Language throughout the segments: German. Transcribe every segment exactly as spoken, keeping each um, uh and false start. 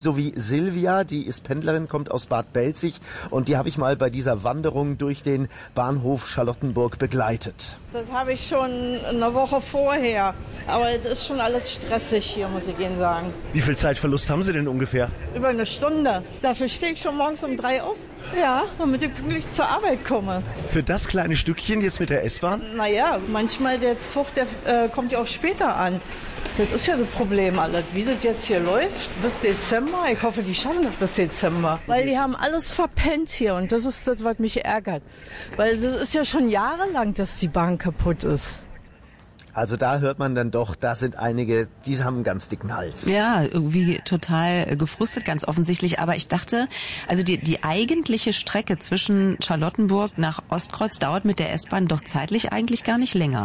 Sowie Silvia, die ist Pendlerin, kommt aus Bad Belzig und die habe ich mal bei dieser Wanderung durch den Bahnhof Charlottenburg begleitet. Das habe ich schon eine Woche vorher, aber das ist schon alles stressig hier, muss ich Ihnen sagen. Wie viel Zeitverlust haben Sie denn ungefähr? Über eine Stunde. Dafür stehe ich schon morgens um drei auf. Ja, damit ich pünktlich zur Arbeit komme. Für das kleine Stückchen jetzt mit der S-Bahn? Naja, manchmal der Zug, der äh, kommt ja auch später an. Das ist ja das Problem alles. Wie das jetzt hier läuft, bis Dezember, ich hoffe, die schaffen das bis Dezember. Weil die haben alles verpennt hier und das ist das, was mich ärgert. Weil das ist ja schon jahrelang, dass die Bahn kaputt ist. Also da hört man dann doch, da sind einige, die haben einen ganz dicken Hals. Ja, irgendwie total gefrustet, ganz offensichtlich. Aber ich dachte, also die, die eigentliche Strecke zwischen Charlottenburg nach Ostkreuz dauert mit der S-Bahn doch zeitlich eigentlich gar nicht länger.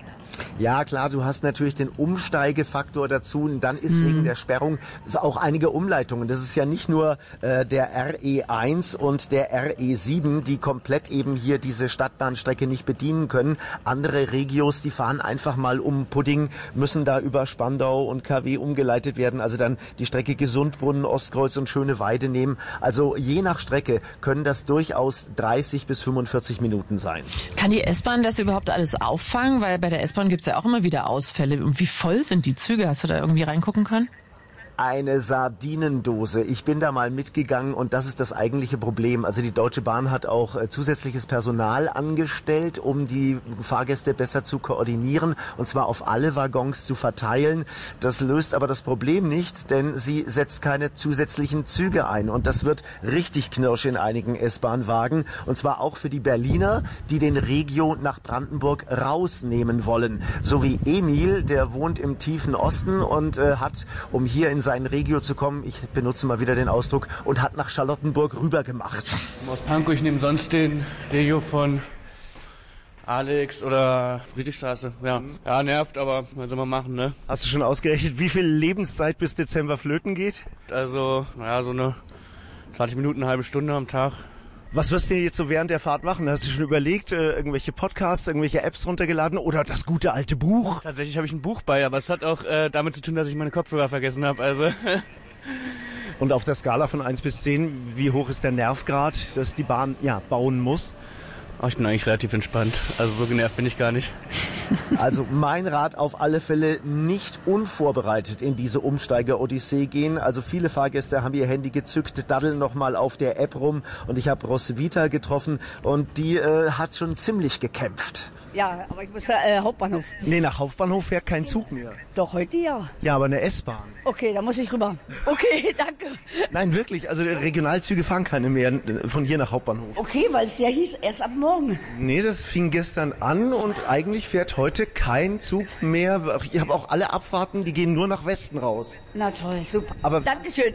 Ja, klar, du hast natürlich den Umsteigefaktor dazu und dann ist mhm. wegen der Sperrung ist auch einige Umleitungen. Das ist ja nicht nur äh, der R E eins und der R E sieben, die komplett eben hier diese Stadtbahnstrecke nicht bedienen können. Andere Regios, die fahren einfach mal um Pudding, müssen da über Spandau und K W umgeleitet werden. Also dann die Strecke Gesundbrunnen, Ostkreuz und Schöneweide nehmen. Also je nach Strecke können das durchaus dreißig bis fünfundvierzig Minuten sein. Kann die S-Bahn das überhaupt alles auffangen? Weil bei der S-Bahn gibt es ja auch immer wieder Ausfälle. Und wie voll sind die Züge? Hast du da irgendwie reingucken können? Eine Sardinendose. Ich bin da mal mitgegangen und das ist das eigentliche Problem. Also die Deutsche Bahn hat auch äh, zusätzliches Personal angestellt, um die Fahrgäste besser zu koordinieren und zwar auf alle Waggons zu verteilen. Das löst aber das Problem nicht, denn sie setzt keine zusätzlichen Züge ein und das wird richtig knirsch in einigen S-Bahn-Wagen und zwar auch für die Berliner, die den Regio nach Brandenburg rausnehmen wollen. So wie Emil, der wohnt im tiefen Osten und äh, hat, um hier in sein Regio zu kommen, ich benutze mal wieder den Ausdruck, und hat nach Charlottenburg rüber gemacht. Aus Pankow, ich nehme sonst den Regio von Alex oder Friedrichstraße. Ja, ja, nervt, aber was soll man machen, ne? Hast du schon ausgerechnet, wie viel Lebenszeit bis Dezember flöten geht? Also, naja, so eine zwanzig Minuten, eine halbe Stunde am Tag. Was wirst du denn jetzt so während der Fahrt machen? Hast du schon überlegt, äh, irgendwelche Podcasts, irgendwelche Apps runtergeladen oder das gute alte Buch? Tatsächlich habe ich ein Buch bei, aber es hat auch äh, damit zu tun, dass ich meine Kopfhörer vergessen habe. Also. Und auf der Skala von eins bis zehn, wie hoch ist der Nervgrad, dass die Bahn ja bauen muss? Oh, ich bin eigentlich relativ entspannt. Also so genervt bin ich gar nicht. Also mein Rat auf alle Fälle nicht unvorbereitet in diese Umsteiger-Odyssee gehen. Also viele Fahrgäste haben ihr Handy gezückt, daddeln nochmal auf der App rum und ich habe Roswitha getroffen und die äh, hat schon ziemlich gekämpft. Ja, aber ich muss da äh, Hauptbahnhof. Nee, nach Hauptbahnhof fährt kein Zug mehr. Doch, heute ja. Ja, aber eine S-Bahn. Okay, da muss ich rüber. Okay, danke. Nein, wirklich, also Regionalzüge fahren keine mehr von hier nach Hauptbahnhof. Okay, weil es ja hieß, erst ab morgen. Nee, das fing gestern an und eigentlich fährt heute kein Zug mehr. Ich habe auch alle Abfahrten, die gehen nur nach Westen raus. Na toll, super. Aber Dankeschön.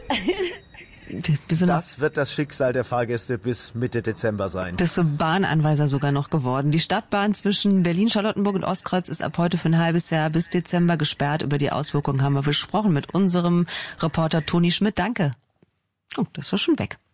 Das wird das Schicksal der Fahrgäste bis Mitte Dezember sein. Bist du Bahnanweiser sogar noch geworden. Die Stadtbahn zwischen Berlin, Charlottenburg und Ostkreuz ist ab heute für ein halbes Jahr bis Dezember gesperrt. Über die Auswirkungen haben wir besprochen mit unserem Reporter Toni Schmidt. Danke. Oh, das war schon weg.